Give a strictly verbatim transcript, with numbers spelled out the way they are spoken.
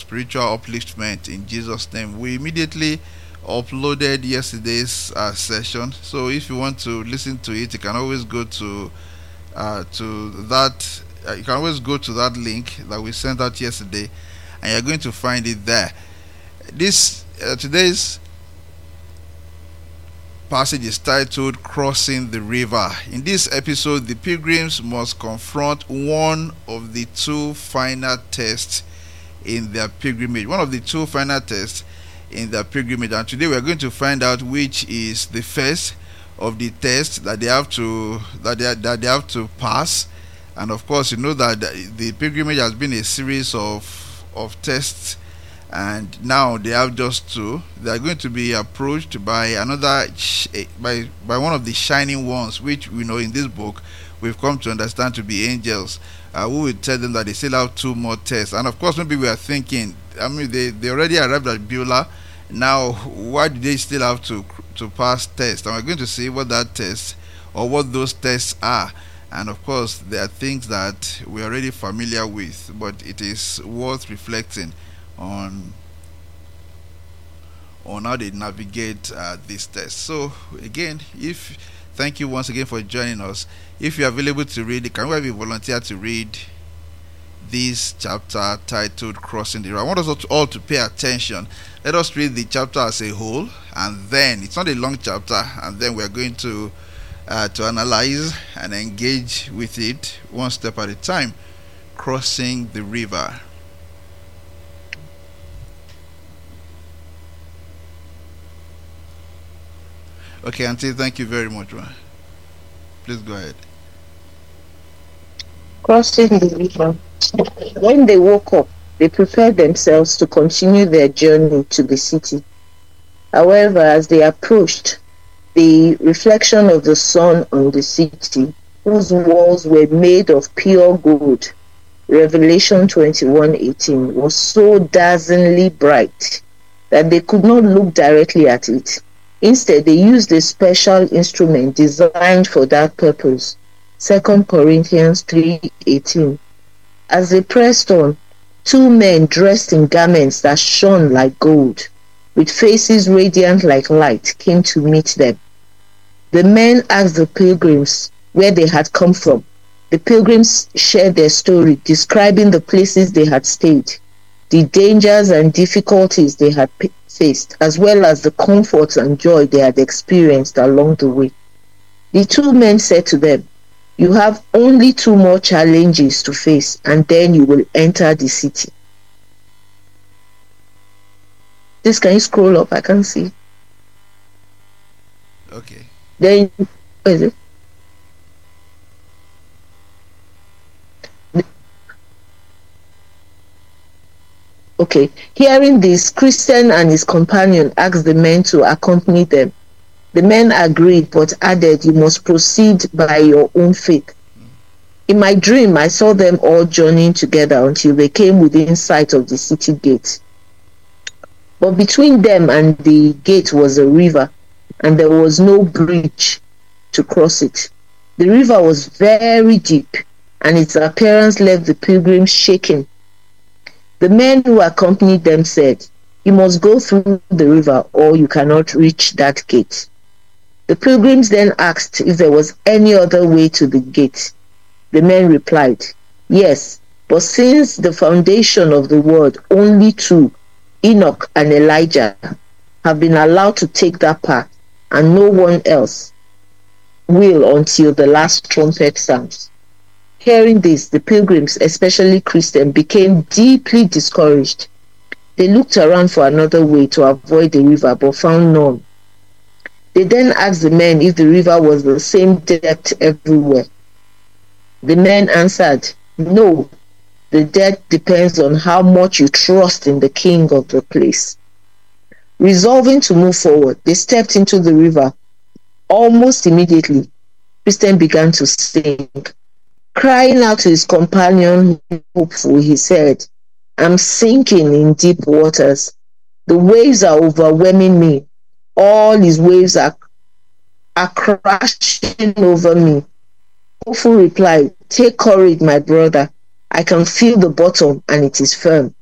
spiritual upliftment in Jesus' name. We immediately uploaded yesterday's uh, session, so if you want to listen to it, you can always go to uh, to that. Uh, you can always go to that link that we sent out yesterday, and you're going to find it there. This uh, today's passage is titled Crossing the River. In this episode, the pilgrims must confront one of the two final tests in their pilgrimage. One of the two final tests in their pilgrimage. And today we are going to find out which is the first of the tests that they have to that they, that they have to pass. And of course, you know that the pilgrimage has been a series of of tests, and now they have just two. They are going to be approached by another by by one of the shining ones, which we know in this book we've come to understand to be angels, uh, who will tell them that they still have two more tests. And of course, maybe we are thinking, I mean, they, they already arrived at Beulah. Now, why do they still have to to pass tests? And we're going to see what that test or what those tests are. And of course, there are things that we're already familiar with, but it is worth reflecting on on how they navigate uh, this test. So again, if thank you once again for joining us. If you're available to read, can we have a volunteer to read this chapter titled Crossing the River? I want us all to, all to pay attention. Let us read the chapter as a whole, and then it's not a long chapter, and then we're going to uh, to analyze and engage with it one step at a time. Crossing the river. Okay, Auntie, thank you very much, man. Please go ahead. Crossing the river. When they woke up, they prepared themselves to continue their journey to the city. However, as they approached, the reflection of the sun on the city, whose walls were made of pure gold, Revelation twenty-one eighteen, was so dazzlingly bright that they could not look directly at it. Instead, they used a special instrument designed for that purpose, Second Corinthians three eighteen. As they pressed on, two men dressed in garments that shone like gold, with faces radiant like light, came to meet them. The men asked the pilgrims where they had come from. The pilgrims shared their story, describing the places they had stayed, the dangers and difficulties they had faced, as well as the comforts and joy they had experienced along the way. The two men said to them, "You have only two more challenges to face, and then you will enter the city." This, can you scroll up? I can't see. Okay. Then, where is it? Okay. Hearing this, Christian and his companion asked the men to accompany them. The men agreed, but added, "You must proceed by your own faith." In my dream, I saw them all journeying together until they came within sight of the city gate. But between them and the gate was a river, and there was no bridge to cross it. The river was very deep, and its appearance left the pilgrims shaking. The men who accompanied them said, "You must go through the river, or you cannot reach that gate." The pilgrims then asked if there was any other way to the gate. The men replied, "Yes, but since the foundation of the world, only two, Enoch and Elijah, have been allowed to take that path, and no one else will until the last trumpet sounds." Hearing this, the pilgrims, especially Christian, became deeply discouraged. They looked around for another way to avoid the river, but found none. They then asked the men if the river was the same depth everywhere. The men answered, "No, the depth depends on how much you trust in the king of the place." Resolving to move forward, they stepped into the river. Almost immediately, Christian began to sink. Crying out to his companion, hopeful, he said, "I'm sinking in deep waters. The waves are overwhelming me. All these waves are, are crashing over me." Hopeful replied, "Take courage, my brother. I can feel the bottom and it is firm."